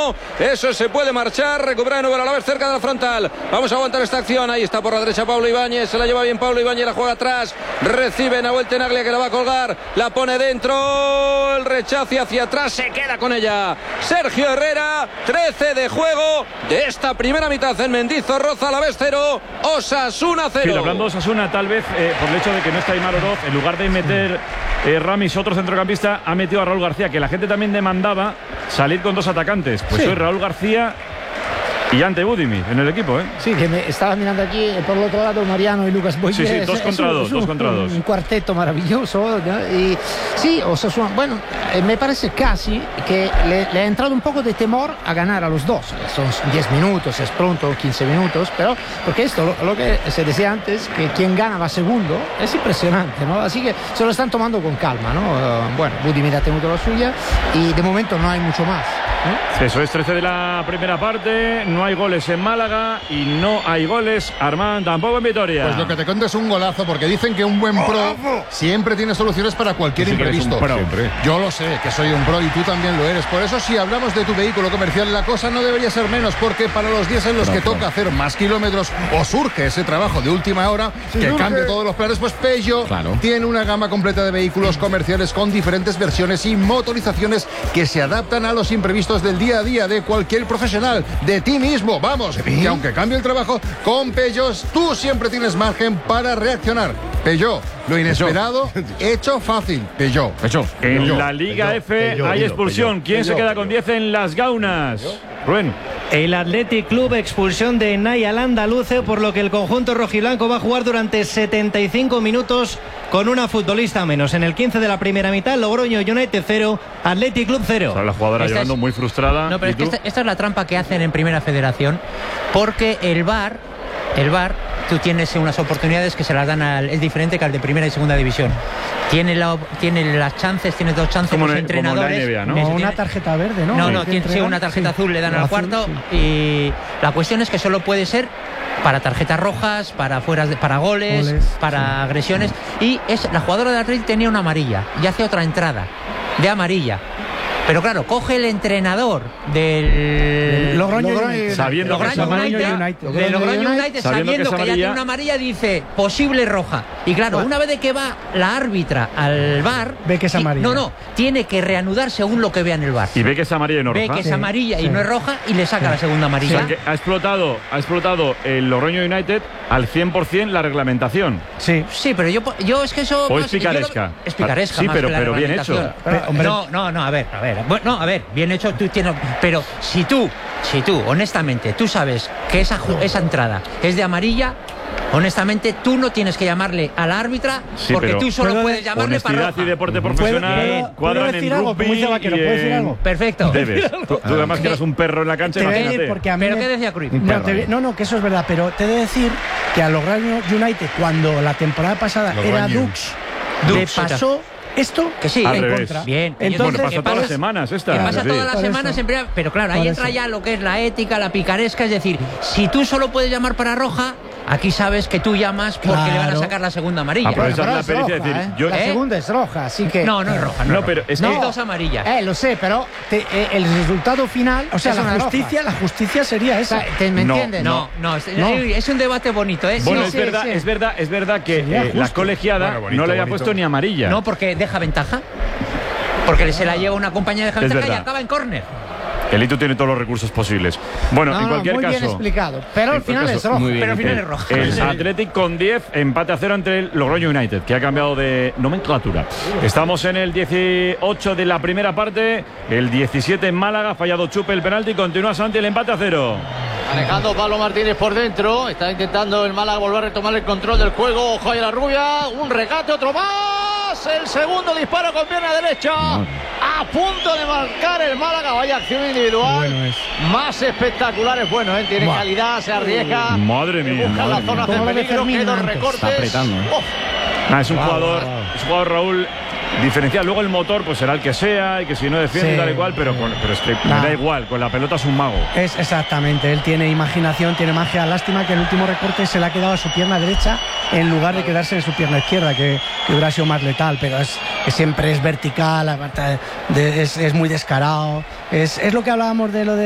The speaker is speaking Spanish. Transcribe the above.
1. Eso se puede marchar. Recupera de nuevo el Alavés cerca de la frontal. Vamos a aguantar esta acción. Ahí está por la derecha Pablo Ibáñez. Se la lleva bien Pablo Ibáñez. La juega atrás. Recibe Nahuel Tenaglia, que la va a colgar. La pone dentro. El rechace hacia atrás. Se queda con ella Sergio Herrera. 13 de juego de esta primera mitad en Mendizorroza. Alavés 0, Osasuna 0. Sí, hablando de Osasuna, tal vez por el hecho de que no está Aimar Oroz, en lugar de meter Ramis, otro centrocampista, ha metido a Raúl García, que la gente también demandaba salir con dos atacantes. Pues hoy Raúl García y Ante Budimir en el equipo, ¿eh? Sí, que me estaba mirando aquí por el otro lado Mariano y Lucas Boyer. Sí, dos contra dos. Un cuarteto maravilloso, ¿no? Y sí, Osasuna, bueno, me parece casi que le ha entrado un poco de temor a ganar a los dos. Son 10 minutos, es pronto, 15 minutos, pero porque esto, lo que se decía antes, que quien gana va segundo, es impresionante, ¿no? Así que se lo están tomando con calma, ¿no? Bueno, Budimir ha tenido la suya y de momento no hay mucho más, ¿no? Eso es 13 de la primera parte. No hay goles en Málaga y no hay goles, Armand, tampoco en Vitoria. Pues lo que te cuento es un golazo, porque dicen que un buen pro siempre tiene soluciones para cualquier imprevisto. Yo lo sé, que soy un pro y tú también lo eres. Por eso, si hablamos de tu vehículo comercial, la cosa no debería ser menos, porque para los días en los que toca hacer más kilómetros o surge ese trabajo de última hora que cambie todos los planes, pues Peugeot tiene una gama completa de vehículos comerciales con diferentes versiones y motorizaciones que se adaptan a los imprevistos del día a día de cualquier profesional, de ti mismo. Vamos, que aunque cambie el trabajo, con Peugeot tú siempre tienes margen para reaccionar. Peugeot, lo inesperado, hecho fácil. Peugeot. En la Liga F hay expulsión. ¿Quién se queda con 10 en las gaunas? Rubén. El Athletic Club, expulsión de Nay al andaluce, por lo que el conjunto rojiblanco va a jugar durante 75 minutos con una futbolista menos. En el 15 de la primera mitad, Logroño United 0, Athletic Club 0. La jugadora llorando muy frustrada. No, pero es que esta es la trampa que hacen en Primera Federación, porque el VAR, tú tienes unas oportunidades que se las dan es diferente que al de Primera y Segunda División. Tiene las chances, tiene dos chances como los Como entrenadores. la NBA, ¿no? O una tarjeta verde, ¿no? No, tiene una tarjeta azul, le dan al cuarto. Y la cuestión es que solo puede ser para tarjetas rojas, para goles, para agresiones. Y la jugadora de Atlético tenía una amarilla y hace otra entrada de amarilla. Pero claro, coge el entrenador del Logroño United, sabiendo que ya tiene una amarilla, dice posible roja. Y claro, una vez de que va la árbitra al VAR, ve que es amarilla. Tiene que reanudar según lo que vea en el VAR. Y ve que es amarilla y no roja. Ve que es amarilla y no es roja y le saca la segunda amarilla. O sea, que ha explotado el Logroño United al 100% la reglamentación. Sí, pero yo es que eso... O es picaresca. Es picaresca. Sí, pero bien hecho. A ver, bien hecho, tú tienes... Pero si tú, honestamente, tú sabes que esa entrada es de amarilla, honestamente, tú no tienes que llamarle a la árbitra, porque tú solo puedes llamarle para roja. Honestidad y deporte profesional cuadran en rugby Perfecto. Debes. Tú además que eras un perro en la cancha, imagínate. ¿Pero qué decía Cruyff? No, que eso es verdad, pero te he de decir que a Logroño United, cuando la temporada pasada era Dux, le pasó... Esto que sí, al revés. Contra. Bien. Entonces, pasa todas las semanas esta. Que pasa todas las semanas en primera, pero claro, ahí entra ya lo que es la ética, la picaresca, es decir, si tú solo puedes llamar para roja, aquí sabes que tú llamas porque le van a sacar la segunda amarilla. Aprovechar la pericia de decir, la segunda es roja, así que no es roja. No, pero es dos amarillas. Lo sé, pero el resultado final, o sea, la justicia sería esa. ¿Me entiendes? No, es un debate bonito, ¿eh? Bueno, es verdad que la colegiada no le había puesto ni amarilla. No, porque deja ventaja. Porque se la lleva una compañía, deja ventaja y acaba en córner. El Itu tiene todos los recursos posibles. Bueno, en cualquier caso. Muy bien explicado. Pero al final es roja. Pero al final es roja. El Athletic con 10, empate a 0 entre el Logroño United, que ha cambiado de nomenclatura. Estamos en el 18 de la primera parte. El 17 en Málaga, ha fallado Chupe el penalti. Continúa Santi el empate a 0. Manejando Pablo Martínez por dentro. Está intentando el Málaga volver a retomar el control del juego. Ojo ahí a la rubia. Un regate, otro más. El segundo disparo con pierna derecha. A punto de marcar el Málaga. Vaya acción individual. Más espectacular es bueno. Tiene calidad, se arriesga. Madre mía. Busca las zonas de peligro. Que dos recortes. Está apretando. Es un jugador, Raúl, diferencial. Luego el motor pues será el que sea, y que si no defiende tal y cual, pero es que me da igual, con la pelota es un mago. Es exactamente, él tiene imaginación, tiene magia. Lástima que el último recorte se le ha quedado a su pierna derecha en lugar de quedarse en su pierna izquierda, que hubiera sido más letal, pero que siempre es vertical, es muy descarado. Es lo que hablábamos de lo de